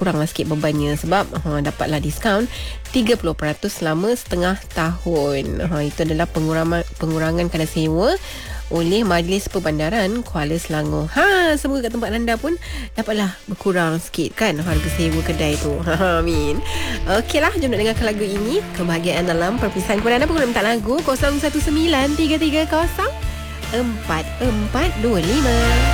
kuranglah sikit bebannya sebab dapatlah diskaun 30% selama setengah tahun. Itu adalah pengurangan kadar sewa oleh Majlis Perbandaran Kuala Selangor. Semoga kat tempat anda pun dapatlah berkurang sikit kan harga sewa kedai tu. Amin. Okeylah, jom nak dengarkan lagu ini. Kebahagiaan dalam perpisahan. Kepada anda pun minta lagu 0193304425.